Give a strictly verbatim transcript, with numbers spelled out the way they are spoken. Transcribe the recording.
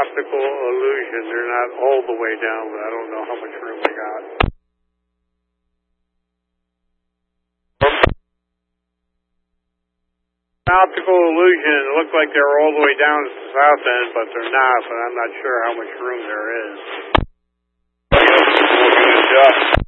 optical illusion. They're not all the way down, but I don't know how much room they got. Optical illusion, it looked like they were all the way down to the south end, but they're not, but I'm not sure how much room there is. We'll adjust.